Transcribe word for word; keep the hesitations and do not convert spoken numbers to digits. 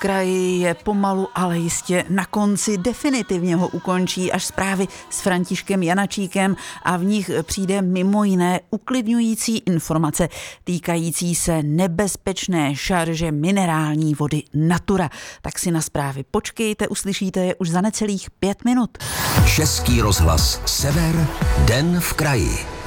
kraji je pomalu, ale jistě na konci, definitivně ho ukončí až zprávy s Františkem Janačíkem a v nich přijde mimo jiné uklidňující informace týkající se nebezpečné šarže minerální vody Natura. Tak si na zprávy počkejte, uslyšíte je už za necelých pět minut. Český rozhlas Sever, den v kraji.